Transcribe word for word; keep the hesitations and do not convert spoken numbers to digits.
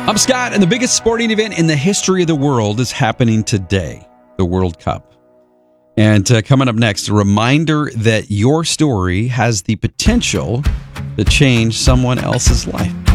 I'm Scott, and the biggest sporting event in the history of the world is happening today, the World Cup. And uh, coming up next, a reminder that your story has the potential to change someone else's life.